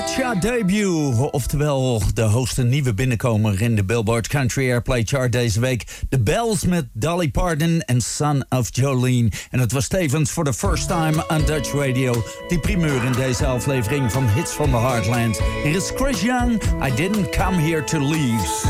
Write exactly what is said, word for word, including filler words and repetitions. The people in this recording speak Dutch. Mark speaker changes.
Speaker 1: Chart debut, oftewel de hoogste nieuwe binnenkomer in de Billboard Country Airplay Chart deze week. The Bells met Dolly Parton en Son of Jolene. En het was tevens voor the first time on Dutch Radio. Die primeur in deze aflevering van Hits from the Heartland. Hier is Chris Young, I Didn't Come Here to Leave.